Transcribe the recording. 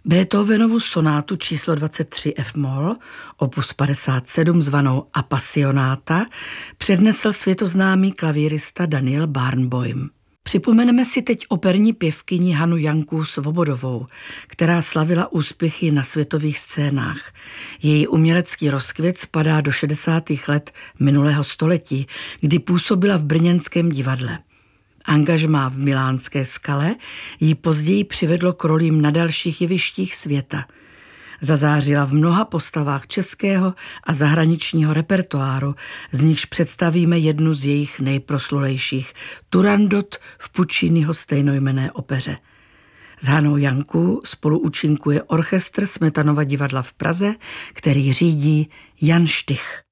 Beethovenovu sonátu číslo 23 F-moll, opus 57 zvanou Appassionata, přednesl světoznámý klavírista Daniel Barenboim. Připomeneme si teď operní pěvkyni Hanu Janku Svobodovou, která slavila úspěchy na světových scénách. Její umělecký rozkvět spadá do 60. let minulého století, kdy působila v brněnském divadle. Angažmá v milánské Skale ji později přivedlo k rolím na dalších jevištích světa. Zazářila v mnoha postavách českého a zahraničního repertoáru, z nichž představíme jednu z jejich nejproslulejších, Turandot v Pucciniho stejnojmenné opeře. S Hanou Jankou spolu účinkuje orchestr Smetanova divadla v Praze, který řídí Jan Štych.